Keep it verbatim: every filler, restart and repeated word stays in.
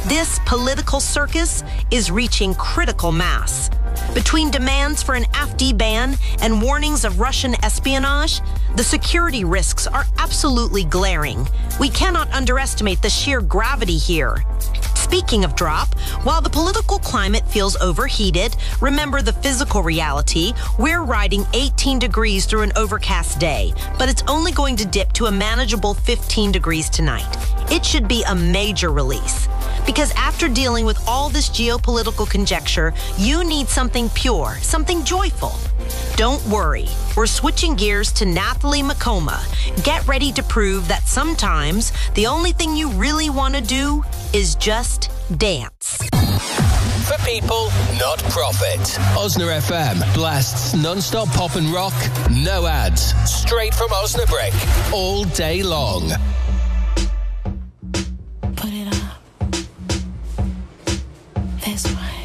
This political circus is reaching critical mass. Between demands for an A F D ban and warnings of Russian espionage, the security risks are absolutely glaring. We cannot underestimate the sheer gravity here. Speaking of drop, while the political climate feels overheated, remember the physical reality. We're riding eighteen degrees through an overcast day, but it's only going to dip to a manageable fifteen degrees tonight. It should be a major release. Because after dealing with all this geopolitical conjecture, you need something pure, something joyful. Don't worry, we're switching gears to Nathalie Makoma. Get ready to prove that sometimes the only thing you really want to do is just dance. For people, not profit. Osna F M blasts non-stop pop and rock, no ads, straight from Osnabrick, all day long. Put it up this way.